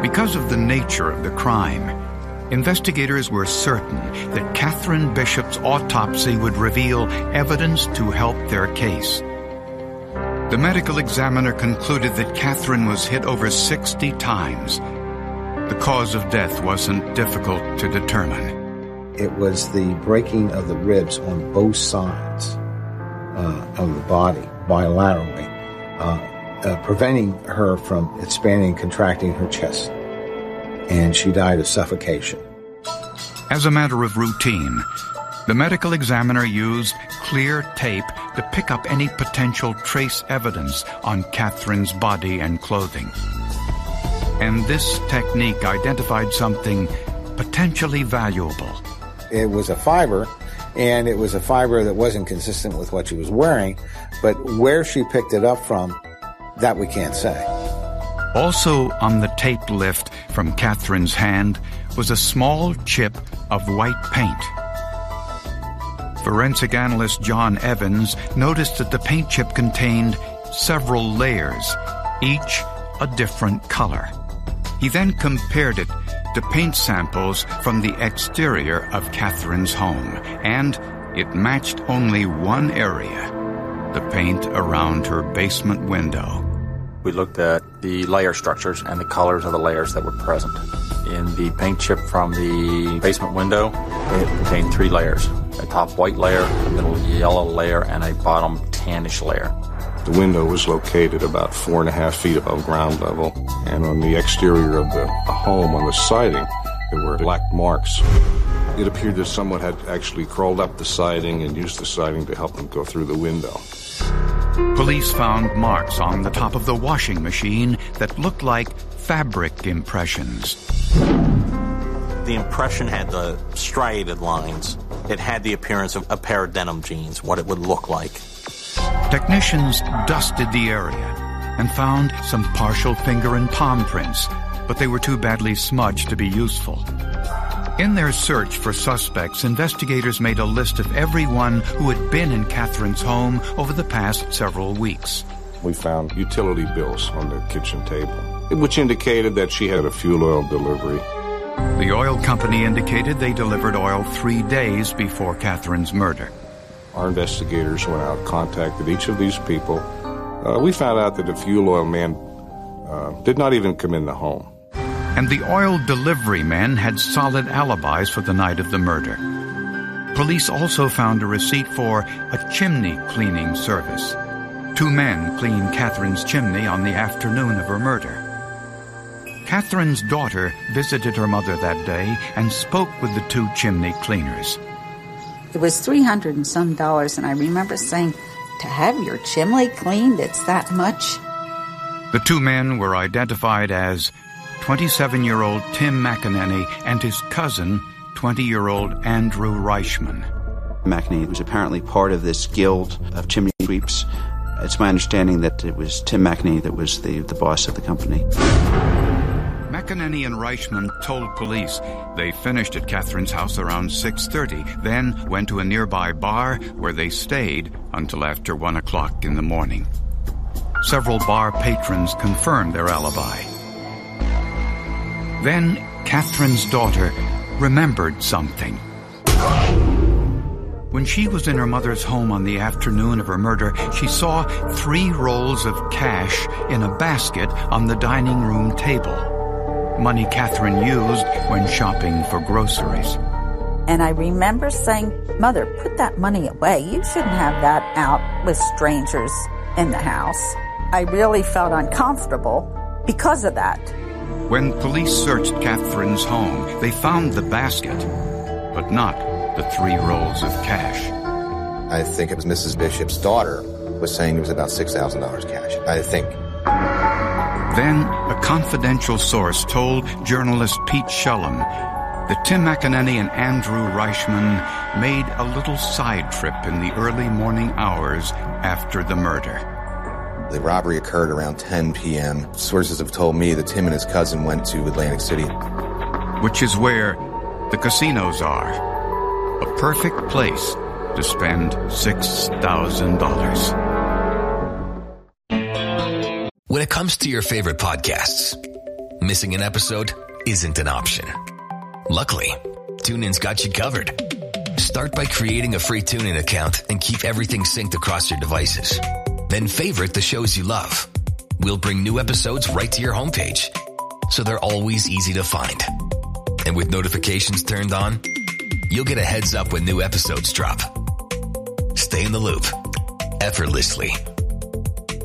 Because of the nature of the crime, investigators were certain that Catherine Bishop's autopsy would reveal evidence to help their case. The medical examiner concluded that Catherine was hit over 60 times. The cause of death wasn't difficult to determine. It was the breaking of the ribs on both sides of the body, bilaterally, preventing her from expanding and contracting her chest. And she died of suffocation. As a matter of routine, the medical examiner used clear tape to pick up any potential trace evidence on Catherine's body and clothing. And this technique identified something potentially valuable. It was a fiber, and it was a fiber that wasn't consistent with what she was wearing, but where she picked it up from, that we can't say. Also on the tape lift from Catherine's hand was a small chip of white paint. Forensic analyst John Evans noticed that the paint chip contained several layers, each a different color. He then compared it to paint samples from the exterior of Catherine's home, and it matched only one area, the paint around her basement window. We looked at the layer structures and the colors of the layers that were present. In the paint chip from the basement window, it contained 3 layers. A top white layer, a middle yellow layer, and a bottom tannish layer. The window was located about 4.5 feet above ground level, and on the exterior of the home, on the siding, there were black marks. It appeared that someone had actually crawled up the siding and used the siding to help them go through the window. Police found marks on the top of the washing machine that looked like fabric impressions. The impression had the striated lines. It had the appearance of a pair of denim jeans, what it would look like. Technicians dusted the area and found some partial finger and palm prints, but they were too badly smudged to be useful. In their search for suspects, investigators made a list of everyone who had been in Catherine's home over the past several weeks. We found utility bills on the kitchen table, which indicated that she had a fuel oil delivery. The oil company indicated they delivered oil 3 days before Catherine's murder. Our investigators went out, contacted each of these people. We found out that the fuel oil man did not even come in the home. And the oil delivery men had solid alibis for the night of the murder. Police also found a receipt for a chimney cleaning service. 2 men cleaned Catherine's chimney on the afternoon of her murder. Catherine's daughter visited her mother that day and spoke with the 2 chimney cleaners. It was $300 and some, and I remember saying, to have your chimney cleaned, it's that much? The 2 men were identified as 27-year-old Tim McEnany and his cousin, 20-year-old Andrew Reichman. McEnany was apparently part of this guild of chimney sweeps. It's my understanding that it was Tim McEnany that was the boss of the company. McEnany and Reichman told police they finished at Catherine's house around 6:30, then went to a nearby bar where they stayed until after 1 o'clock in the morning. Several bar patrons confirmed their alibi. Then Catherine's daughter remembered something. When she was in her mother's home on the afternoon of her murder, she saw 3 rolls of cash in a basket on the dining room table. Money Catherine used when shopping for groceries. And I remember saying, Mother, put that money away. You shouldn't have that out with strangers in the house. I really felt uncomfortable because of that. When police searched Catherine's home, they found the basket, but not the 3 rolls of cash. I think it was Mrs. Bishop's daughter was saying it was about $6,000 cash, I think. Then a confidential source told journalist Pete Shullum that Tim McEnany and Andrew Reichman made a little side trip in the early morning hours after the murder. The robbery occurred around 10 p.m. Sources have told me that Tim and his cousin went to Atlantic City, which is where the casinos are. A perfect place to spend $6,000. When it comes to your favorite podcasts, missing an episode isn't an option. Luckily, TuneIn's got you covered. Start by creating a free TuneIn account and keep everything synced across your devices. Then favorite the shows you love. We'll bring new episodes right to your homepage, so they're always easy to find. And with notifications turned on, you'll get a heads up when new episodes drop. Stay in the loop effortlessly